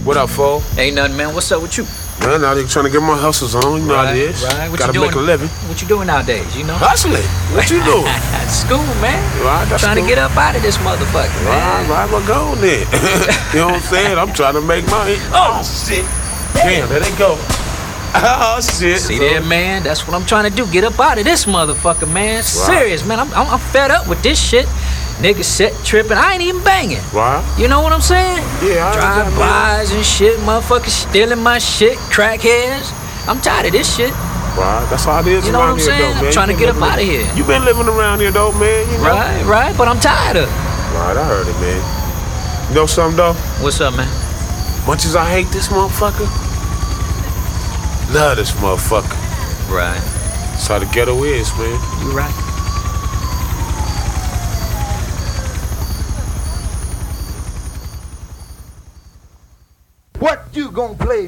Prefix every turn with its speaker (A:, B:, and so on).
A: What up, fool?
B: Ain't nothing, man. What's up with you?
A: Man, now they trying to get my hustles on. You know how it is.
B: Right. What
A: Gotta
B: you doing?
A: make a living.
B: What you doing nowadays, you know?
A: Hustling. What you doing?
B: School, man.
A: Right, that's
B: Trying
A: cool.
B: to get up out of this motherfucker, man.
A: Right, well, go on then. You know what I'm saying? I'm trying to make money. Oh, shit. Damn, there they go. Oh, shit.
B: See there, man? That's what I'm trying to do. Get up out of this motherfucker, man. Serious, man. I'm fed up with this shit. Niggas set tripping. I ain't even banging.
A: Right.
B: You know what I'm saying?
A: Yeah, I understand,
B: Drive-bys and shit. Motherfuckers stealing my shit. Crackheads. I'm tired of this shit.
A: Right, that's how it is
B: You know what
A: around
B: I'm
A: here,
B: saying?
A: though, man.
B: I'm trying to get up out of here.
A: You been living around here, though, man. You know?
B: Right. But I'm tired of it.
A: Right, I heard it, man. You know something, though?
B: What's up, man?
A: Much as I hate this motherfucker, love this motherfucker.
B: Right.
A: That's how the ghetto is, man.
B: You right.
C: What you gonna play?